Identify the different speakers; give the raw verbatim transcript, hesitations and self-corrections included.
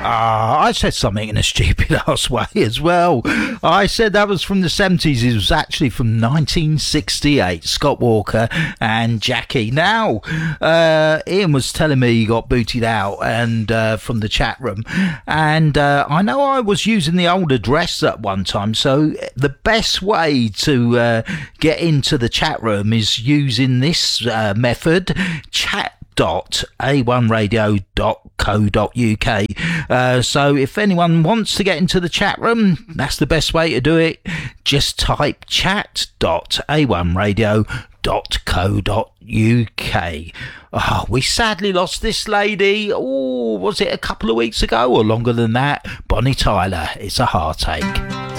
Speaker 1: Ah, I said something in a stupid ass way as well. I said that was from the seventies. It was actually from nineteen sixty-eight. Scott Walker and Jackie. Now, uh, Ian was telling me he got booted out and uh, from the chat room, and uh, I know I was using the old address at one time. So the best way to uh, get into the chat room is using this uh, method: chat dot a one radio dot co dot uk. Uh, so if anyone wants to get into the chat room, that's the best way to do it. Just type chat dot a one radio dot co dot uk. Oh, we sadly lost this lady. Oh, was it a couple of weeks ago or longer than that? Bonnie Tyler. It's a heartache.